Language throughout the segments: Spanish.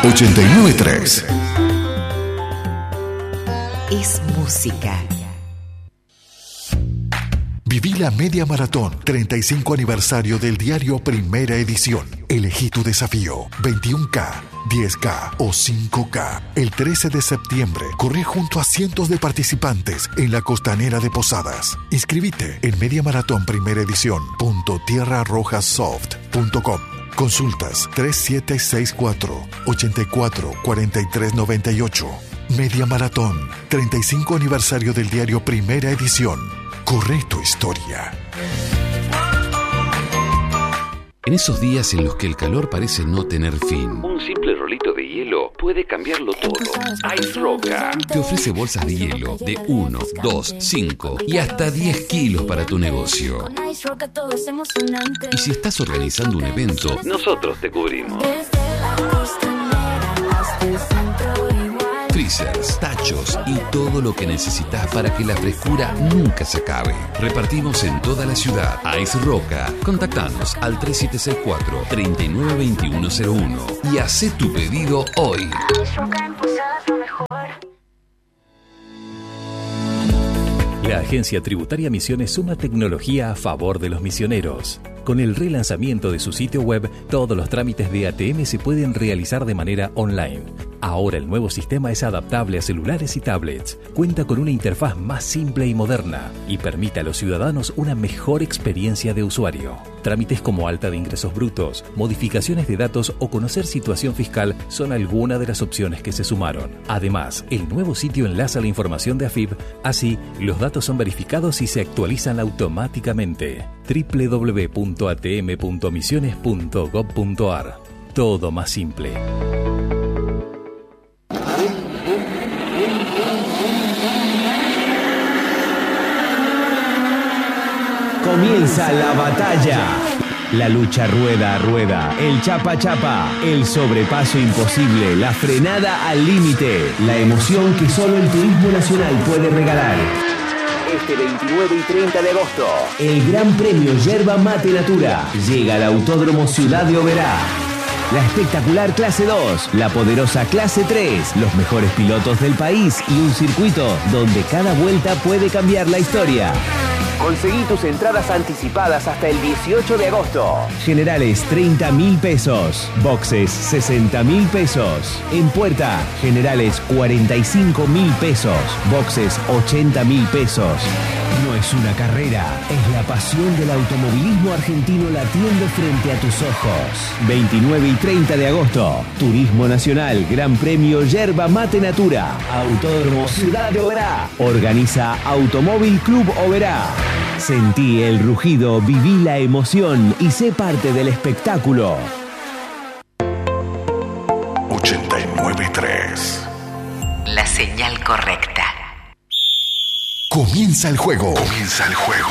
89.3 es música. Viví la Media Maratón 35 aniversario del diario Primera Edición. Elegí tu desafío, 21K, 10K o 5K. El 13 de septiembre corrí junto a cientos de participantes en la costanera de Posadas. Inscribite en mediamaratonprimeredición.tierrarrojasoft.com. Consultas 3764-844398. Media Maratón 35 aniversario del diario Primera Edición. Corre tu historia. En esos días en los que el calor parece no tener fin, un simple rolito de hielo puede cambiarlo todo. Ice Roca te ofrece bolsas de hielo de 1, 2, 5 y hasta 10 kilos para tu negocio. Y si estás organizando un evento, nosotros te cubrimos. Freezers, tachos y todo lo que necesitas para que la frescura nunca se acabe. Repartimos en toda la ciudad. Ice Roca. Contactanos al 3764-392101 y haz tu pedido hoy. La Agencia Tributaria Misiones suma tecnología a favor de los misioneros. Con el relanzamiento de su sitio web, todos los trámites de ATM se pueden realizar de manera online. Ahora el nuevo sistema es adaptable a celulares y tablets, cuenta con una interfaz más simple y moderna y permite a los ciudadanos una mejor experiencia de usuario. Trámites como alta de ingresos brutos, modificaciones de datos o conocer situación fiscal son algunas de las opciones que se sumaron. Además, el nuevo sitio enlaza la información de AFIP, así los datos son verificados y se actualizan automáticamente. www.atm.misiones.gov.ar. Todo más simple. Comienza la batalla. La lucha rueda a rueda, el chapa a chapa, el sobrepaso imposible, la frenada al límite, la emoción que solo el Turismo Nacional puede regalar. Este 29 y 30 de agosto, el Gran Premio Yerba Mate Natura llega al Autódromo Ciudad de Oberá. La espectacular Clase 2, la poderosa Clase 3, los mejores pilotos del país y un circuito donde cada vuelta puede cambiar la historia. Conseguí tus entradas anticipadas hasta el 18 de agosto. Generales 30.000 pesos. Boxes 60.000 pesos. En puerta, generales 45.000 pesos. Boxes 80.000 pesos. No es una carrera, es la pasión del automovilismo argentino latiendo frente a tus ojos. 29 y 30 de agosto, Turismo Nacional, Gran Premio Yerba Mate Natura, Autódromo Ciudad de Oberá. Organiza Automóvil Club Oberá. Sentí el rugido, viví la emoción y sé parte del espectáculo. 89.3 La señal correcta. Comienza el juego. Comienza el juego.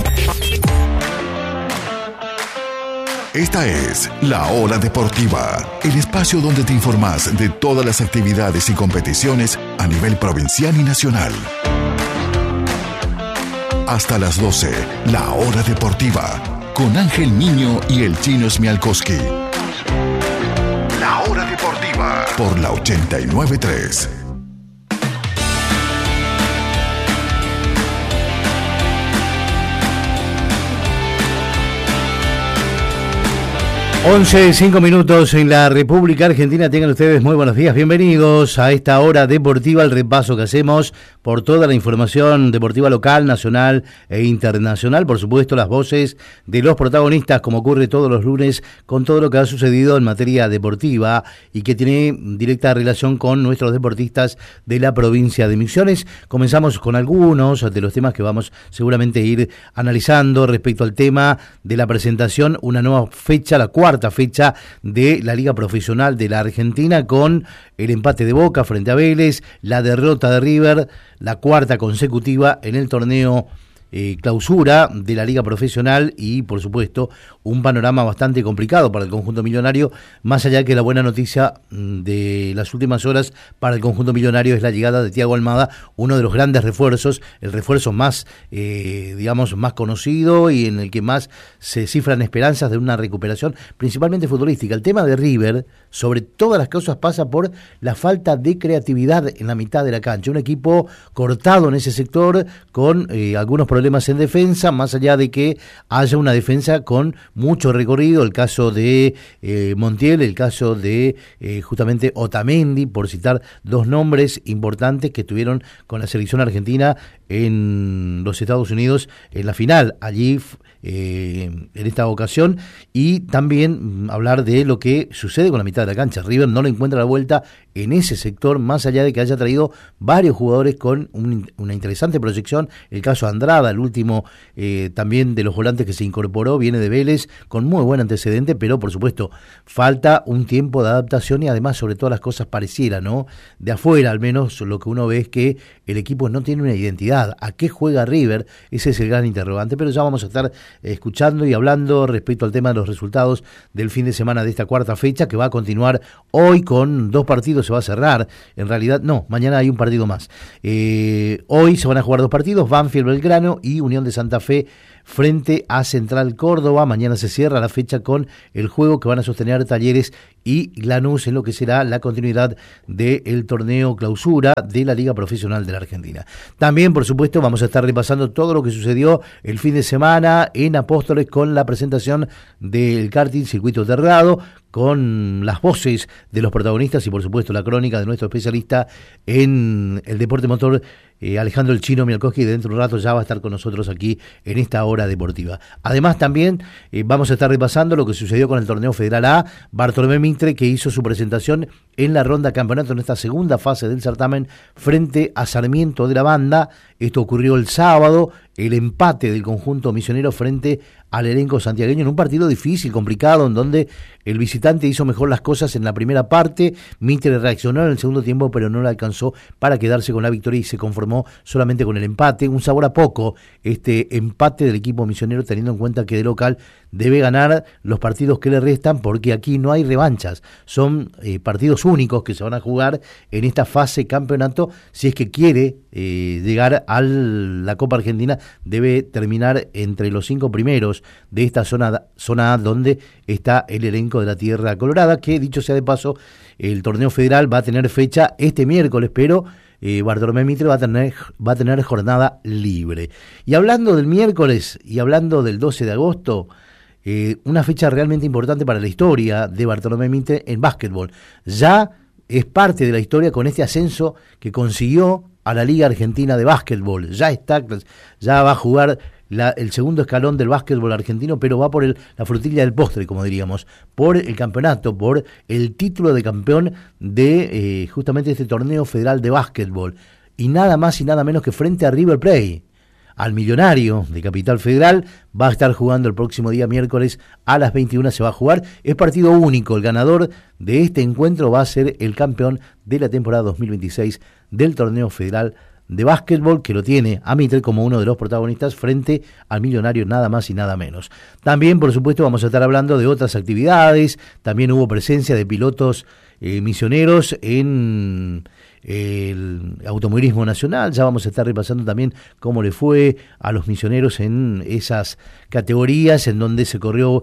Esta es La Hora Deportiva, el espacio donde te informás de todas las actividades y competiciones a nivel provincial y nacional. Hasta las 12, La Hora Deportiva, con Ángel Niño y el Chino Smialkowski. La Hora Deportiva, por la 89.3. 11:05 en la República Argentina. Tengan ustedes muy buenos días, bienvenidos a esta hora deportiva, el repaso que hacemos por toda la información deportiva local, nacional e internacional. Por supuesto, las voces de los protagonistas, como ocurre todos los lunes, con todo lo que ha sucedido en materia deportiva y que tiene directa relación con nuestros deportistas de la provincia de Misiones. Comenzamos con algunos de los temas que vamos seguramente a ir analizando respecto al tema de la presentación, una nueva fecha, la cuarta fecha de la Liga Profesional de la Argentina, con el empate de Boca frente a Vélez, la derrota de River, la cuarta consecutiva en el torneo clausura de la Liga Profesional y, por supuesto, un panorama bastante complicado para el conjunto millonario, más allá de que la buena noticia de las últimas horas para el conjunto millonario es la llegada de Thiago Almada, uno de los grandes refuerzos, el refuerzo más, más conocido y en el que más se cifran esperanzas de una recuperación, principalmente futbolística. El tema de River, sobre todas las cosas, pasa por la falta de creatividad en la mitad de la cancha. Un equipo cortado en ese sector, con algunos problemas en defensa, más allá de que haya una defensa con mucho recorrido, el caso de Montiel, el caso de justamente Otamendi, por citar dos nombres importantes que estuvieron con la selección argentina en los Estados Unidos en la final, allí en esta ocasión, y también hablar de lo que sucede con la mitad de la cancha. River no le encuentra la vuelta en ese sector, más allá de que haya traído varios jugadores con una interesante proyección. El caso de Andrada, el último también de los volantes que se incorporó, viene de Vélez, con muy buen antecedente, pero por supuesto falta un tiempo de adaptación y además, sobre todas las cosas, pareciera, ¿no? De afuera, al menos, lo que uno ve es que el equipo no tiene una identidad. ¿A qué juega River? Ese es el gran interrogante, pero ya vamos a estar escuchando y hablando respecto al tema de los resultados del fin de semana de esta cuarta fecha, que va a continuar hoy con 2 partidos, se va a cerrar, en realidad, no, mañana hay un partido más. Hoy se van a jugar 2 partidos, Banfield Belgrano y Unión de Santa Fe frente a Central Córdoba. Mañana se cierra la fecha con el juego que van a sostener Talleres y Lanús en lo que será la continuidad del torneo clausura de la Liga Profesional de la Argentina. También, por supuesto, vamos a estar repasando todo lo que sucedió el fin de semana en Apóstoles con la presentación del karting Circuito Terrado, con las voces de los protagonistas y, por supuesto, la crónica de nuestro especialista en el deporte motor, Alejandro El Chino Mialkowski. Dentro de un rato ya va a estar con nosotros aquí en esta hora deportiva. Además, también vamos a estar repasando lo que sucedió con el torneo Federal A. Bartolomé Mitre, que hizo su presentación en la ronda campeonato en esta segunda fase del certamen frente a Sarmiento de la Banda. Esto ocurrió el sábado, el empate del conjunto misionero frente al elenco santiagueño en un partido difícil, complicado, en donde el visitante hizo mejor las cosas en la primera parte. Mitre reaccionó en el segundo tiempo, pero no le alcanzó para quedarse con la victoria y se conformó solamente con el empate. Un sabor a poco este empate del equipo misionero, teniendo en cuenta que de local debe ganar los partidos que le restan, porque aquí no hay revanchas, son partidos únicos que se van a jugar en esta fase campeonato. Si es que quiere llegar a la Copa Argentina, debe terminar entre los 5 primeros de esta zona A, donde está el elenco de la Tierra Colorada, que, dicho sea de paso, el torneo federal va a tener fecha este miércoles, pero Bartolomé Mitre va a tener jornada libre. Y hablando del miércoles y hablando del 12 de agosto, una fecha realmente importante para la historia de Bartolomé Mitre en básquetbol. Ya es parte de la historia con este ascenso que consiguió a la Liga Argentina de Básquetbol. Ya va a jugar el segundo escalón del básquetbol argentino, pero va por la frutilla del postre, como diríamos, por el campeonato, por el título de campeón de justamente este torneo federal de básquetbol. Y nada más y nada menos que frente a River Plate. Al Millonario de Capital Federal va a estar jugando el próximo día miércoles a las 21 se va a jugar. Es partido único. El ganador de este encuentro va a ser el campeón de la temporada 2026 del torneo federal de básquetbol, que lo tiene a Mitre como uno de los protagonistas frente al Millonario, nada más y nada menos. También, por supuesto, vamos a estar hablando de otras actividades. También hubo presencia de pilotos misioneros en el automovilismo nacional. Ya vamos a estar repasando también cómo le fue a los misioneros en esas categorías en donde se corrió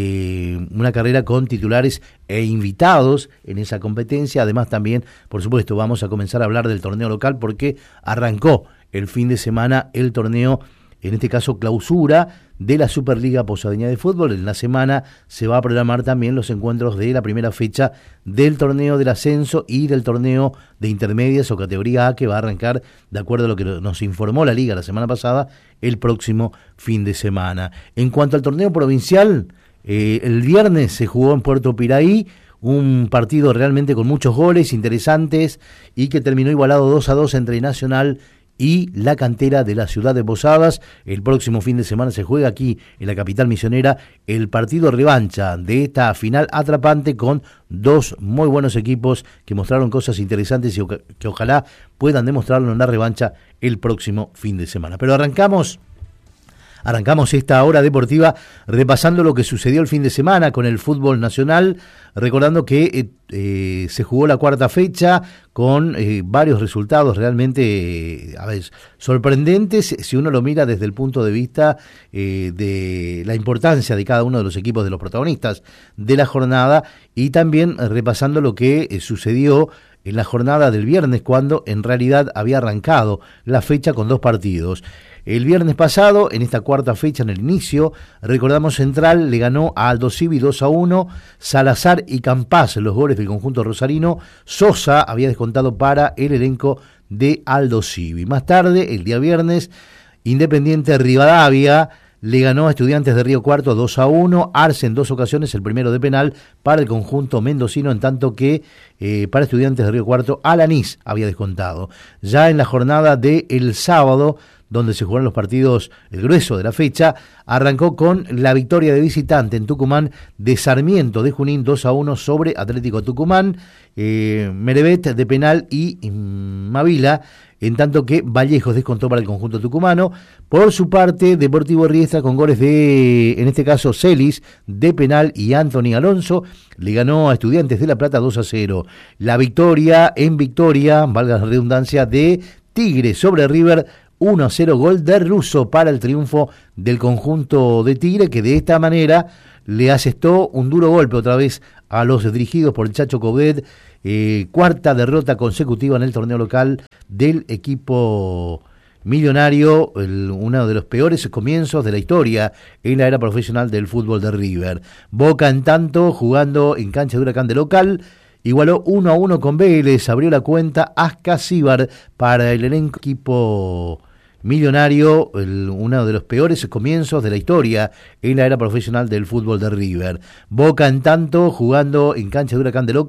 una carrera con titulares e invitados en esa competencia. Además, también, por supuesto, vamos a comenzar a hablar del torneo local, porque arrancó el fin de semana el torneo, en este caso clausura, de la Superliga Posadeña de Fútbol. En la semana se va a programar también los encuentros de la primera fecha del torneo del ascenso y del torneo de intermedias o categoría A, que va a arrancar, de acuerdo a lo que nos informó la Liga la semana pasada, el próximo fin de semana. En cuanto al torneo provincial, el viernes se jugó en Puerto Piraí, un partido realmente con muchos goles interesantes y que terminó igualado 2-2 entre Nacional y la cantera de la ciudad de Posadas. El próximo fin de semana se juega aquí en la capital misionera el partido revancha de esta final atrapante, con 2 muy buenos equipos que mostraron cosas interesantes y que ojalá puedan demostrarlo en la revancha el próximo fin de semana. Pero arrancamos Arrancamos esta hora deportiva repasando lo que sucedió el fin de semana con el fútbol nacional, recordando que se jugó la cuarta fecha con varios resultados realmente sorprendentes si uno lo mira desde el punto de vista de la importancia de cada uno de los equipos, de los protagonistas de la jornada, y también repasando lo que sucedió en la jornada del viernes, cuando en realidad había arrancado la fecha con 2 partidos. El viernes pasado, en esta cuarta fecha, en el inicio, recordamos, Central le ganó a Aldo Civi 2-1, Salazar y Campás, los goles del conjunto rosarino. Sosa había descontado para el elenco de Aldo Civi. Más tarde, el día viernes, Independiente Rivadavia le ganó a Estudiantes de Río Cuarto 2-1, Arce en 2 ocasiones, el primero de penal para el conjunto mendocino, en tanto que para Estudiantes de Río Cuarto, Alanís había descontado. Ya en la jornada del sábado, donde se jugaron los partidos, el grueso de la fecha, arrancó con la victoria de visitante en Tucumán de Sarmiento de Junín 2-1 sobre Atlético Tucumán, Merevet de penal y Mavila, en tanto que Vallejos descontó para el conjunto tucumano. Por su parte, Deportivo Riestra, con goles de, en este caso, Celis de penal y Anthony Alonso, le ganó a Estudiantes de La Plata 2-0. La victoria en victoria, valga la redundancia, de Tigre sobre River 1-0, gol de Russo para el triunfo del conjunto de Tigre, que de esta manera le asestó un duro golpe otra vez a los dirigidos por el Chacho Coudet. Cuarta derrota consecutiva en el torneo local del equipo millonario, uno de los peores comienzos de la historia en la era profesional del fútbol de River. Boca, en tanto, jugando en cancha de Huracán de local, igualó 1-1 con Vélez, abrió la cuenta Ascasíbar para el equipo millonario, uno de los peores comienzos de la historia en la era profesional del fútbol de River. Boca, en tanto, jugando en cancha de Huracán de local,